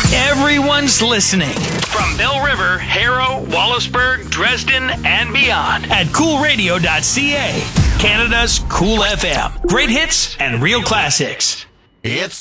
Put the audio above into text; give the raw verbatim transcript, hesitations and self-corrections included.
Everyone's listening. From Bell River, Harrow, Wallaceburg, Dresden, and beyond at cool radio dot c a. Canada's Cool F M. Great hits and real classics. It's